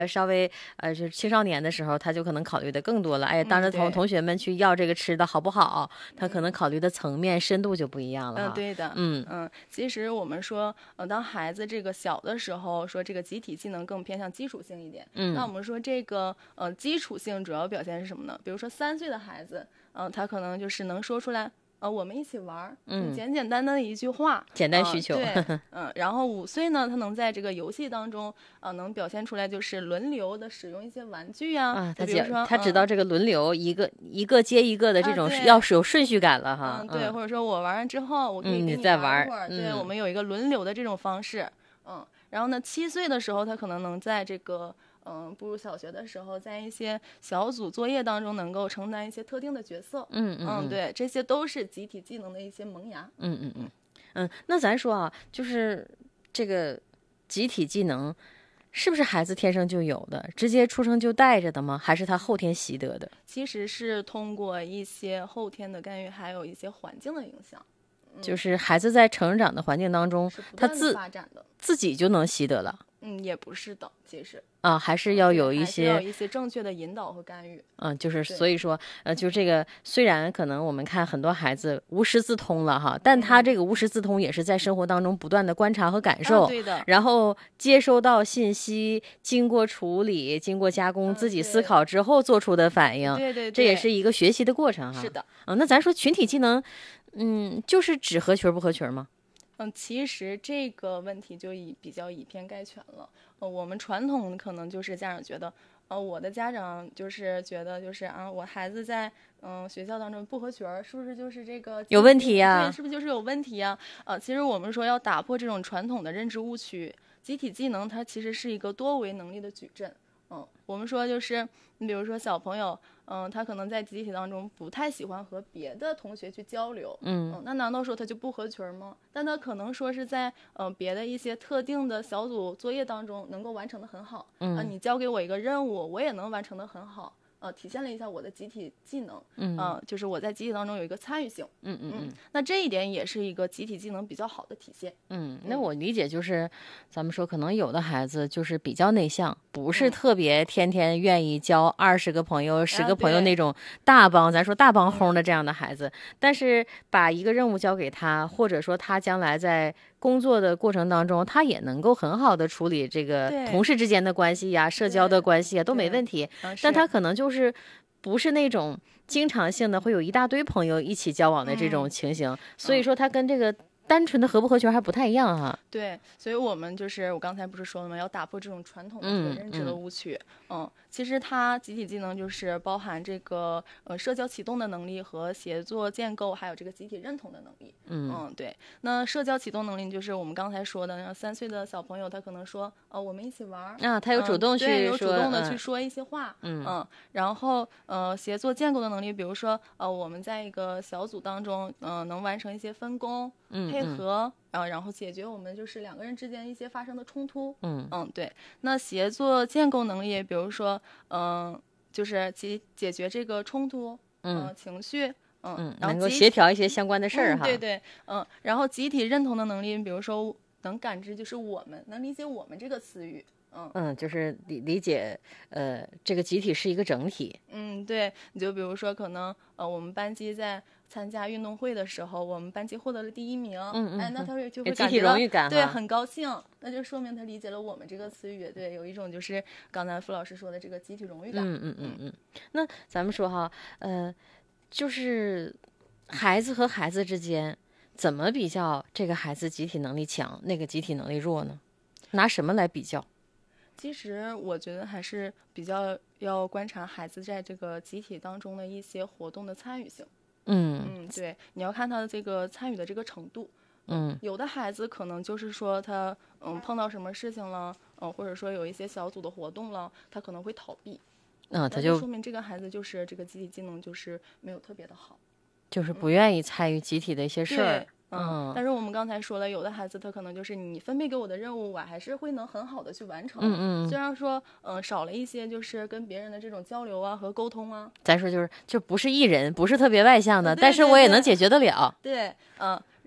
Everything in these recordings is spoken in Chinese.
稍微就是青少年的时候，他就可能考虑的更多了。哎，当着同学们去要这个吃的好不好，他可能考虑的层面深度就不一样了哈。 对的。其实我们说，当孩子这个小的时候，说这个集体技能更偏向基础性一点。那我们说这个基础性主要表现是什么呢？比如说3岁的孩子，他可能就是能说出来。我们一起玩，简简单单的一句话， 简单需求。 对，然后5岁呢，他能在这个游戏当中，能表现出来就是轮流的使用一些玩具啊，比如说他知道这个轮流一个接一个的这种要是有顺序感了哈。 对，或者说我玩完之后，我可以跟你再玩一会儿，对，我们有一个轮流的这种方式，然后呢，7岁的时候，他可能能在这个。步入小学的时候，在一些小组作业当中能够承担一些特定的角色。对，这些都是集体技能的一些萌芽。 那咱说啊，就是这个集体技能，是不是孩子天生就有的，直接出生就带着的吗？还是他后天习得的？ 其实是通过一些后天的干预，还有一些环境的影响。 就是孩子在成长的环境当中，他自己就能习得了。 也不是的，其实还是要有一些正确的引导和干预。 就是所以说，就这个虽然可能我们看很多孩子无师自通了哈，但他这个无师自通也是在生活当中不断的观察和感受， 对的， 然后接收到信息，经过处理，经过加工，自己思考之后做出的反应。 对， 这也是一个学习的过程哈。 是的。 那咱说群体技能，就是只合群不合群吗？ 其实这个问题就比较以偏概全了。我们传统可能就是家长觉得，我的家长就是觉得就是我孩子在学校当中不合群，是不是就是这个有问题呀？ 对，是不是就是有问题呀？其实我们说要打破这种传统的认知误区，集体技能它其实是一个多维能力的矩阵。我们说就是你比如说小朋友，他可能在集体当中不太喜欢和别的同学去交流，那难道说他就不合群吗？但他可能说是在别的一些特定的小组作业当中能够完成的很好，你交给我一个任务，我也能完成的很好。体现了一下我的集体技能，就是我在集体当中有一个参与性，那这一点也是一个集体技能比较好的体现。 那我理解就是，咱们说可能有的孩子就是比较内向，不是特别天天愿意交20个朋友、10个朋友那种大帮，咱说大帮轰的这样的孩子，但是把一个任务交给他，或者说他将来在工作的过程当中，他也能够很好的处理这个同事之间的关系呀、社交的关系啊，都没问题。但他可能就是不是那种经常性的会有一大堆朋友一起交往的这种情形，所以说他跟这个单纯的合不合群还不太一样哈。 对，所以我们就是我刚才不是说了吗？要打破这种传统的这个认知的误区。其实它集体技能就是包含这个社交启动的能力和协作建构，还有这个集体认同的能力。对。那社交启动能力就是我们刚才说的，3岁的小朋友他可能说我们一起玩他有主动去对，有主动的去说一些话。然后协作建构的能力，比如说我们在一个小组当中能完成一些分工。配合，然后解决我们就是2个人之间一些发生的冲突。对。那协作建构能力，比如说，就是解决这个冲突，情绪，然后能够协调一些相关的事儿哈。 对，然后集体认同的能力，比如说能感知，就是我们能理解我们这个词语。 就是理解，这个集体是一个整体。 对，你就比如说，可能我们班级在参加运动会的时候，我们班级获得了第1名，那他就会集体荣誉感， 对，很高兴，那就说明他理解了我们这个词语，对，有一种就是刚才傅老师说的这个集体荣誉感。 那咱们说哈，就是孩子和孩子之间怎么比较这个孩子集体能力强，那个集体能力弱呢？拿什么来比较？ 其实我觉得还是比较要观察孩子在这个集体当中的一些活动的参与性。对，你要看他的这个参与的这个程度。有的孩子可能就是说他碰到什么事情了，或者说有一些小组的活动了，他可能会逃避。 他就说明这个孩子就是这个集体技能就是没有特别的好， 就是不愿意参与集体的一些事儿。 但是我们刚才说了，有的孩子他可能就是你分配给我的任务，我还是会能很好的去完成。虽然说少了一些就是跟别人的这种交流啊和沟通啊。 咱说就不是艺人，不是特别外向的，但是我也能解决得了。 对，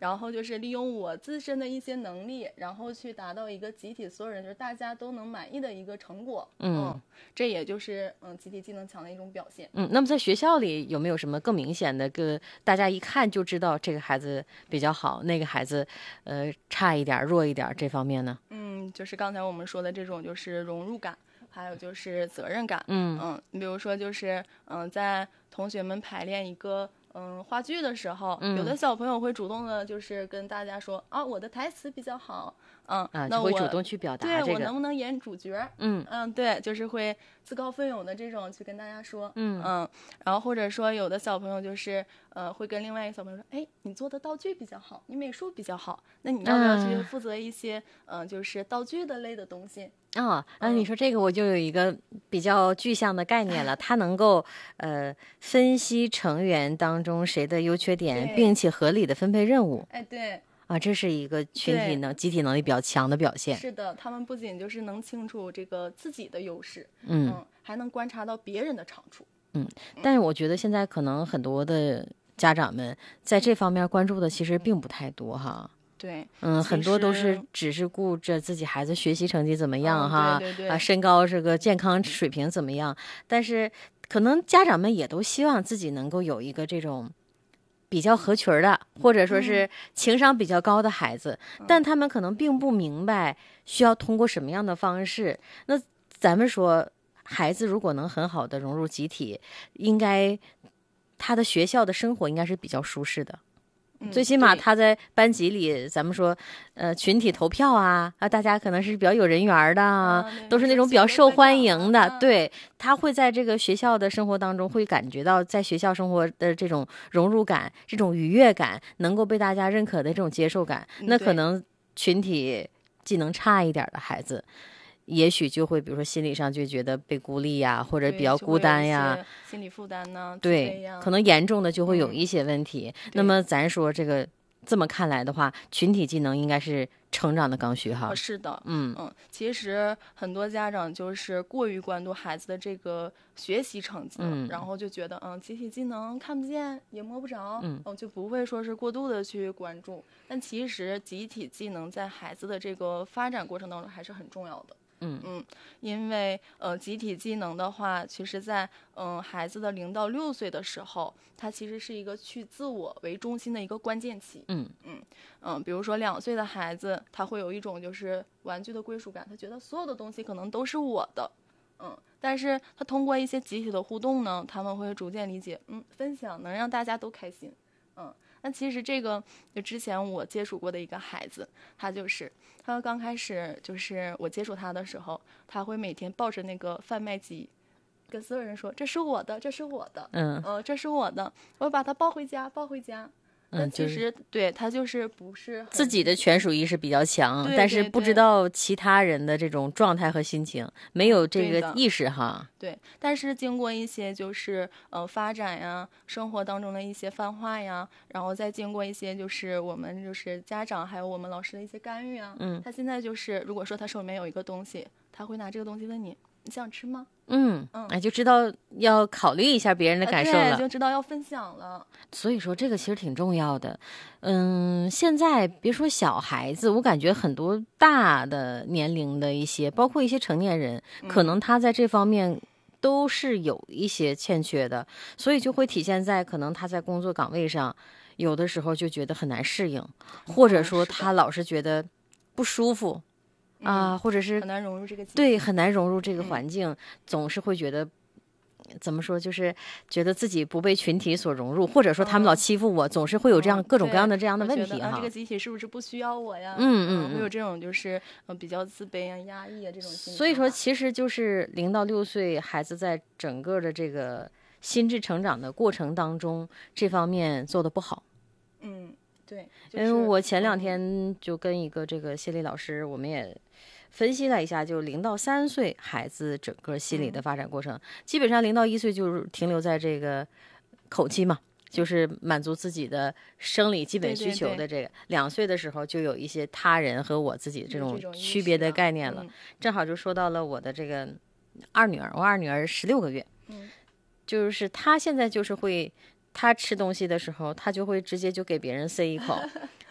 然后就是利用我自身的一些能力，然后去达到一个集体所有人就是大家都能满意的一个成果。这也就是集体技能强的一种表现。 那么在学校里有没有什么更明显的大家一看就知道这个孩子比较好，那个孩子差一点弱一点这方面呢？ 就是刚才我们说的这种就是融入感，还有就是责任感。你比如说就是在同学们排练一个话剧的时候，有的小朋友会主动的就是跟大家说啊，我的台词比较好，那就会主动去表达对我能不能演主角？对，就是会自告奋勇的这种去跟大家说。然后或者说有的小朋友就是会跟另外一个小朋友说，哎，你做的道具比较好，你美术比较好，那你要不要去负责一些就是道具的类的东西？ 你说这个我就有一个比较具象的概念了，它能够分析成员当中谁的优缺点，并且合理的分配任务。 对。 这是一个群体集体能力比较强的表现。 是的，他们不仅就是能清楚这个自己的优势，还能观察到别人的长处。 但是我觉得现在可能很多的家长们在这方面关注的其实并不太多哈。 对， 很多都是只是顾着自己孩子学习成绩怎么样哈， 对身高这个健康水平怎么样，但是可能家长们也都希望自己能够有一个这种比较合群的，或者说是情商比较高的孩子，但他们可能并不明白需要通过什么样的方式。那咱们说，孩子如果能很好的融入集体，应该他的学校的生活应该是比较舒适的。最起码他在班级里，咱们说，群体投票大家可能是比较有人缘的都是那种比较受欢迎的。对，他会在这个学校的生活当中，会感觉到在学校生活的这种融入感、这种愉悦感，能够被大家认可的这种接受感。那可能群体技能差一点的孩子，也许就会比如说心理上就觉得被孤立或者比较孤单心理负担呢， 对，可能严重的就会有一些问题。那么咱说这么看来的话，群体技能应该是成长的刚需哈。 是的，其实很多家长就是过于关注孩子的这个学习成绩，然后就觉得集体技能看不见也摸不着，就不会说是过度的去关注。但其实集体技能在孩子的这个发展过程当中还是很重要的。因为集体技能的话，其实在孩子的0到6岁的时候，它其实是一个去自我为中心的一个关键期。比如说2岁的孩子，他会有一种就是玩具的归属感，他觉得所有的东西可能都是我的。但是他通过一些集体的互动呢，他们会逐渐理解，分享能让大家都开心。那其实这个就之前我接触过的一个孩子，他刚开始就是我接触他的时候，他会每天抱着那个贩卖机，跟所有人说这是我的，这是我的，这是我的，我把它抱回家，抱回家。但其实对他就是不是自己的权属意识比较强，但是不知道其他人的这种状态和心情，没有这个意识哈。 对，但是经过一些就是发展呀，生活当中的一些泛化呀，然后再经过一些就是我们就是家长还有我们老师的一些干预啊，他现在就是如果说他手里面有一个东西，他会拿这个东西问你想吃吗？ 就知道要考虑一下别人的感受了， 对，就知道要分享了。 所以说这个其实挺重要的。现在别说小孩子，我感觉很多大的年龄的一些，包括一些成年人，可能他在这方面都是有一些欠缺的，所以就会体现在可能他在工作岗位上，有的时候就觉得很难适应，或者说他老是觉得不舒服。或者是很难融入这个对，很难融入这个环境，总是会觉得怎么说，就是觉得自己不被群体所融入，或者说他们老欺负我，总是会有这样各种各样的这样的问题哈。 这个集体是不是不需要我呀？会有这种就是比较自卑压抑这种心理。 所以说，其实就是0到6岁孩子在整个的这个心智成长的过程当中，这方面做的不好。 对， 因为我前2天就跟一个这个心理老师，我们也分析了一下，就0到3岁孩子整个心理的发展过程，基本上0到1岁就是停留在这个口期嘛，就是满足自己的生理基本需求的这个。2岁的时候就有一些他人和我自己这种区别的概念了。正好就说到了我的这个二女儿，我二女儿16个月，就是她现在就是会。他吃东西的时候，他就会直接就给别人塞一口，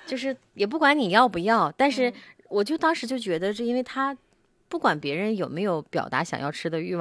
就是也不管你要不要，但是我就当时就觉得，这因为他不管别人有没有表达想要吃的欲望。